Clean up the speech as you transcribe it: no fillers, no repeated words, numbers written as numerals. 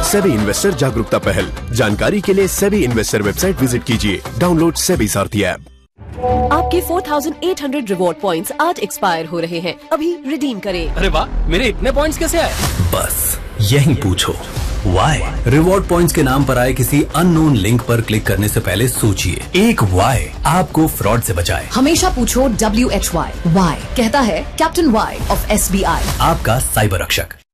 SEBI investor जागरूकता पहल। जानकारी के लिए सेबी इन्वेस्टर वेबसाइट विजिट कीजिए। डाउनलोड सेबी सारथी ऐप। आपके 4,800 रिवॉर्ड पॉइंट्स आज एक्सपायर हो रहे हैं, अभी रिडीम करें। अरे वाह, मेरे इतने पॉइंट्स कैसे आए? बस यही पूछो वाई। रिवॉर्ड पॉइंट्स के नाम पर आए किसी अननोन लिंक पर क्लिक करने से पहले सोचिए, एक वाई आपको फ्रॉड से बचाए। हमेशा पूछो WHY। वाई कहता है कैप्टन वाई ऑफ SBI, आपका साइबर रक्षक।